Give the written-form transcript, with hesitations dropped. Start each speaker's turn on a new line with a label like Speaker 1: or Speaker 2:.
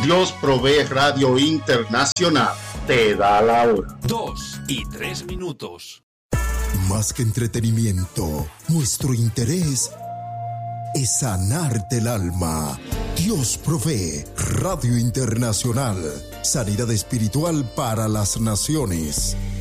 Speaker 1: Dios Provee Radio Internacional te da la hora.
Speaker 2: 2:03.
Speaker 3: Más que entretenimiento, nuestro interés es sanarte el alma. Dios Provee Radio Internacional. Sanidad espiritual para las naciones.